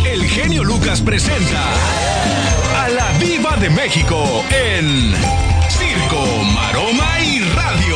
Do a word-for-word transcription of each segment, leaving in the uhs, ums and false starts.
el genio Lucas presenta a la Diva de México en Circo, Maroma y Radio.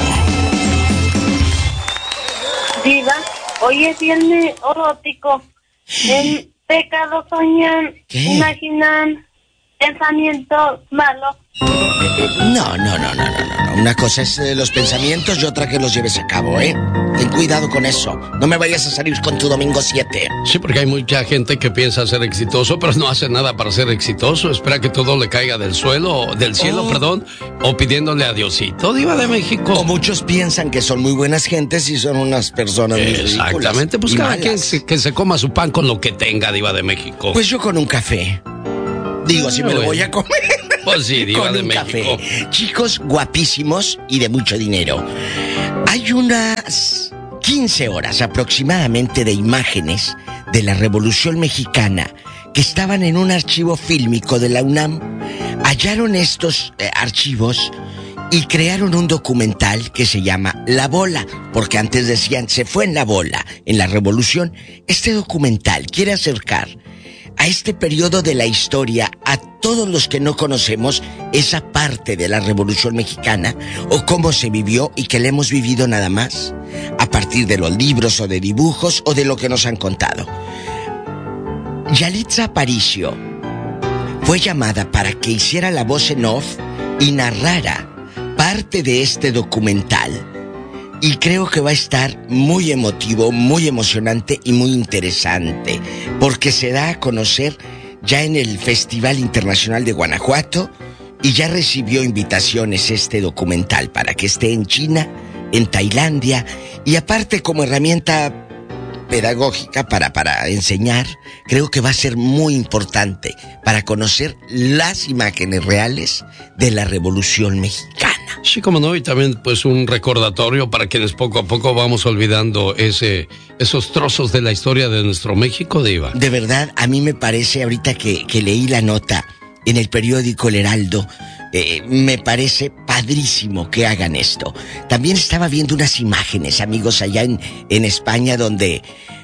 Diva, hoy es viernes erótico. En pecado soñan, ¿Qué? imaginan, pensamientos malos. No, no, no, no, no, no. Una cosa es eh, los pensamientos y otra que los lleves a cabo, ¿eh? Ten cuidado con eso. No me vayas a salir con tu domingo siete. Sí, porque hay mucha gente que piensa ser exitoso, pero no hace nada para ser exitoso. Espera que todo le caiga del suelo, del cielo, Oh. perdón, o pidiéndole a Diosito, Diva de México. O muchos piensan que son muy buenas gentes y son unas personas muy ridículas. Exactamente, pues y cada malas. quien se, que se coma su pan con lo que tenga, Diva de México. Pues yo con un café. Digo, si me lo Bueno. voy a comer. Pues sí, Diva con de un México. café. Chicos guapísimos y de mucho dinero. Hay unas quince horas aproximadamente de imágenes de la Revolución Mexicana que estaban en un archivo fílmico de la UNAM. Hallaron estos eh, archivos y crearon un documental que se llama La Bola, porque antes decían se fue en la bola, en la Revolución. Este documental quiere acercar a este periodo de la historia a todos los que no conocemos esa parte de la Revolución Mexicana o cómo se vivió y que la hemos vivido nada más a partir de los libros o de dibujos o de lo que nos han contado. Yalitza Aparicio fue llamada para que hiciera la voz en off y narrara parte de este documental. Y creo que va a estar muy emotivo, muy emocionante y muy interesante, porque se da a conocer ya en el Festival Internacional de Guanajuato y ya recibió invitaciones este documental para que esté en China, en Tailandia y aparte como herramienta pedagógica para, para enseñar. Creo que va a ser muy importante para conocer las imágenes reales de la Revolución Mexicana. Sí, como no, y también pues un recordatorio para quienes poco a poco vamos olvidando ese, esos trozos de la historia de nuestro México, Diva. De verdad, a mí me parece, ahorita que, que leí la nota en el periódico El Heraldo, eh, me parece padrísimo que hagan esto. También estaba viendo unas imágenes, amigos, allá en, en España, donde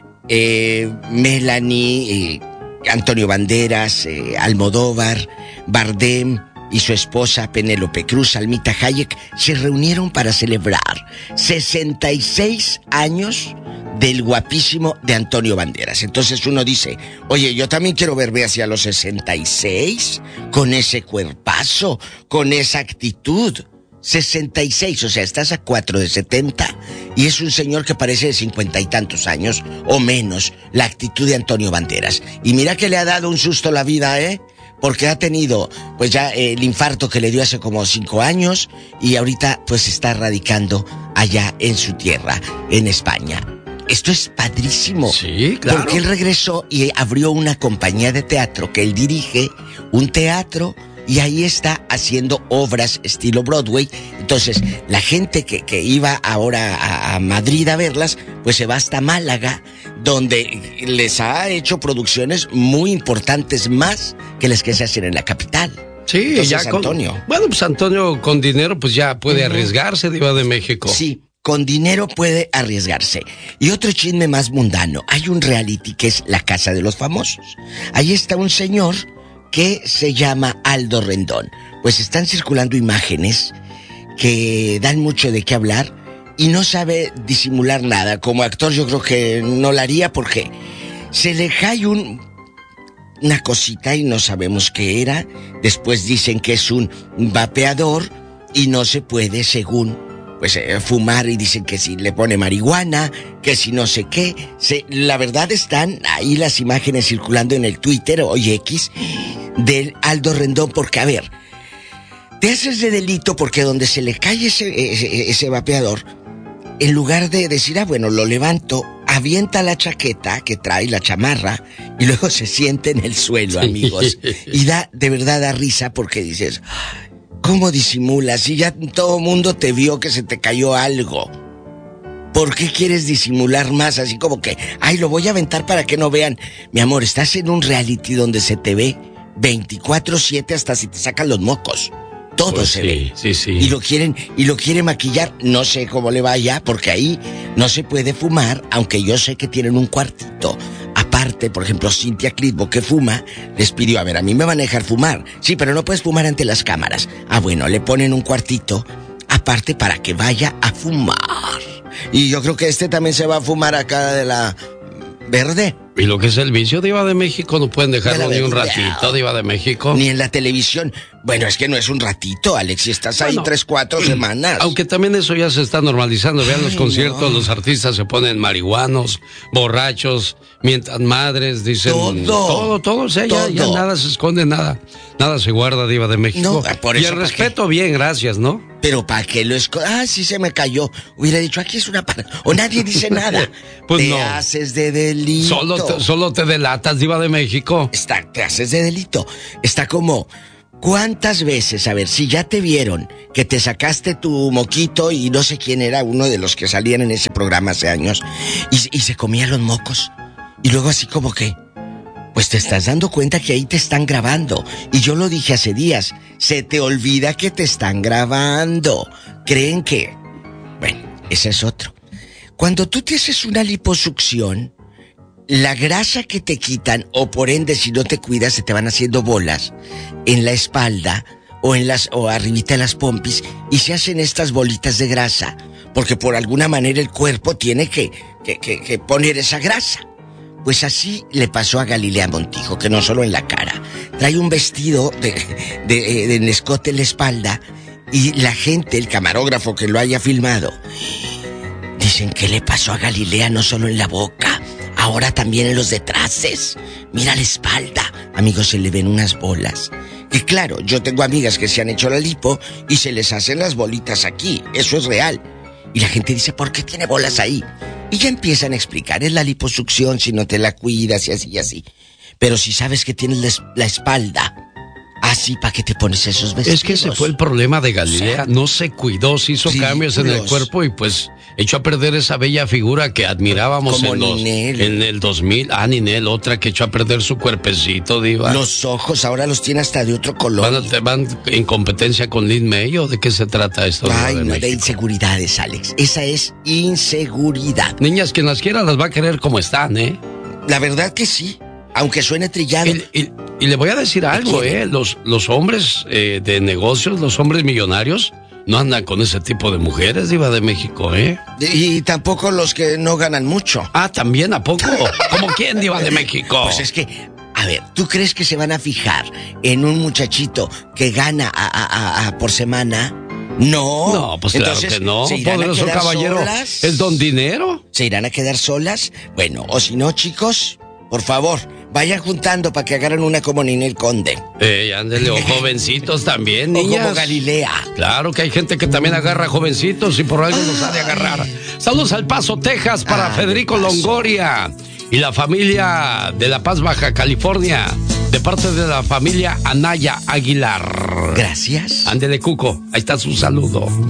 eh, Melanie, eh, Antonio Banderas, eh, Almodóvar, Bardem y su esposa Penélope Cruz, Almita Hayek, se reunieron para celebrar sesenta y seis años del guapísimo de Antonio Banderas. Entonces uno dice, oye, yo también quiero verme hacia los sesenta y seis, con ese cuerpazo, con esa actitud. sesenta y seis, o sea, estás a cuatro de setenta y es un señor que parece de cincuenta y tantos años o menos, la actitud de Antonio Banderas. Y mira que le ha dado un susto la vida, ¿eh? Porque ha tenido, pues ya eh, el infarto que le dio hace como cinco años y ahorita pues está radicando allá en su tierra, en España. Esto es padrísimo. Sí, claro. Porque él regresó y abrió una compañía de teatro que él dirige, un teatro, y ahí está haciendo obras estilo Broadway. Entonces, la gente que, que iba ahora a, a Madrid a verlas, pues se va hasta Málaga, donde les ha hecho producciones muy importantes, más que las que se hacen en la capital. Sí, entonces, ya con, Antonio. Bueno, pues Antonio con dinero pues ya puede uh-huh. arriesgarse, Diva de México. Sí, con dinero puede arriesgarse. Y otro chisme más mundano. Hay un reality que es La Casa de los Famosos. Ahí está un señor que se llama Aldo Rendón. Pues están circulando imágenes que dan mucho de qué hablar y no sabe disimular nada. Como actor yo creo que no lo haría porque se le cae un, una cosita y no sabemos qué era. Después dicen que es un vapeador y no se puede, según, pues eh, fumar, y dicen que si le pone marihuana, que si no sé qué. Se, la verdad están ahí las imágenes circulando en el Twitter o X del Aldo Rendón, porque a ver, te haces de delito porque donde se le cae ese, ese, ese vapeador, en lugar de decir, ah, bueno, lo levanto, avienta la chaqueta que trae, la chamarra, y luego se siente en el suelo, amigos. Y da, de verdad da risa porque dices, ¿cómo disimulas? Si ya todo mundo te vio que se te cayó algo. ¿Por qué quieres disimular más? Así como que, ay, lo voy a aventar para que no vean. Mi amor, estás en un reality donde se te ve veinticuatro siete hasta si te sacan los mocos. Todo pues se sí, ve. Sí, sí. Y lo quieren, y lo quiere maquillar. No sé cómo le vaya, porque ahí no se puede fumar, aunque yo sé que tienen un cuartito aparte aparte, por ejemplo, Cintia Clitbo, que fuma, les pidió, a ver, a mí me van a dejar fumar. Sí, pero no puedes fumar ante las cámaras. Ah, bueno, le ponen un cuartito aparte para que vaya a fumar. Y yo creo que este también se va a fumar acá de la verde. Y lo que es el vicio, Diva de México, no pueden dejarlo de ni un ratito, Diva de México. Ni en la televisión. Bueno, es que no es un ratito, Alex, si estás ahí bueno, tres, cuatro semanas. Aunque también eso ya se está normalizando. Vean los Ay, conciertos, no. Los artistas se ponen marihuanos, borrachos, mientan madres, dicen... Todo. Todo, todo, o sea, todo. Ya, ya nada se esconde, nada. Nada se guarda, Diva de México. No, por eso, y el respeto, bien, gracias, ¿no? Pero ¿para qué lo esconde? Ah, sí se me cayó. Hubiera dicho, aquí es una... Par... O nadie dice nada. Pues te no. haces de delito. Solo te, solo te delatas, Diva de México. Está, te haces de delito. Está como... ¿Cuántas veces, a ver, si ya te vieron que te sacaste tu moquito y no sé quién era uno de los que salían en ese programa hace años y, y se comía los mocos? Y luego así como que, pues te estás dando cuenta que ahí te están grabando. Y yo lo dije hace días, se te olvida que te están grabando. Creen que... Bueno, ese es otro. Cuando tú te haces una liposucción, la grasa que te quitan, o por ende si no te cuidas se te van haciendo bolas en la espalda o en las o arribita de las pompis y se hacen estas bolitas de grasa porque por alguna manera el cuerpo tiene que, que, que, que poner esa grasa. Pues así le pasó a Galilea Montijo, que no solo en la cara, trae un vestido de, de, de, de escote en la espalda y la gente, el camarógrafo que lo haya filmado, dicen que le pasó a Galilea no solo en la boca, ahora también en los detraces. Mira la espalda. Amigos, se le ven unas bolas. Y claro, yo tengo amigas que se han hecho la lipo y se les hacen las bolitas aquí. Eso es real. Y la gente dice, ¿por qué tiene bolas ahí? Y ya empiezan a explicar, es la liposucción si no te la cuidas y así y así. Pero si sabes que tienes la, la espalda así, ¿para qué te pones esos vestidos? Es que ese fue el problema de Galilea. O sea, no se cuidó, se hizo cambios en el cuerpo y pues echó a perder esa bella figura que admirábamos en, los, en el dos mil. Ah, Ninel, otra que echó a perder su cuerpecito, Diva. Los ojos ahora los tiene hasta de otro color. ¿Van, te van en competencia con Lin May o de qué se trata esto? Ay, de no, de inseguridades, Alex. Esa es inseguridad. Niñas, quien las quiera las va a querer como están, ¿eh? La verdad que sí. Aunque suene trillado. Y, y, y le voy a decir algo, ¿eh? Los, los hombres eh, de negocios, los hombres millonarios, no andan con ese tipo de mujeres, Diva de México, ¿eh? Y, y tampoco los que no ganan mucho. Ah, ¿también? ¿A poco? ¿Cómo quién, Diva de México? Pues es que, a ver, ¿tú crees que se van a fijar en un muchachito que gana a, a, a, a por semana? No. No, pues claro Entonces, que no. Poderoso caballero. Solas? ¿Es don dinero? ¿Se irán a quedar solas? Bueno, o si no, chicos, por favor, vayan juntando para que agarren una como Ninel Conde. Eh, ándele, o jovencitos también, niñas. O como Galilea. Claro que hay gente que también agarra jovencitos y por algo los ha de agarrar. Saludos al Paso, Texas, para ah, Federico Longoria y la familia de La Paz, Baja California, de parte de la familia Anaya Aguilar. Gracias. Ándele, Cuco, ahí está su saludo.